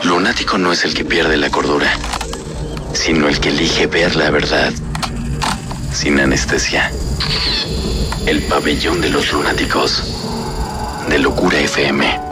Lunático no es el que pierde la cordura, sino el que elige ver la verdad sin anestesia. El pabellón de los lunáticos de Locura FM.